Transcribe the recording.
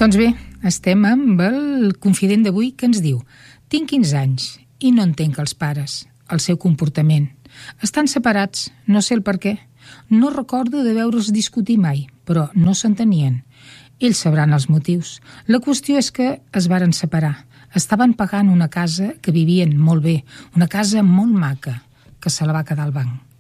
Doncs bé, estem amb el confident d'avui que ens diu: tinc 15 anys i no entenc els pares, el seu comportament. Estan separats, no sé el per què. No recordo de veure'ls discutir mai, però no s'entenien. Ells sabran els motius. La qüestió és que es varen separar. Estaven pagant una casa que vivien molt bé, una casa molt maca, que se la va quedar al banc.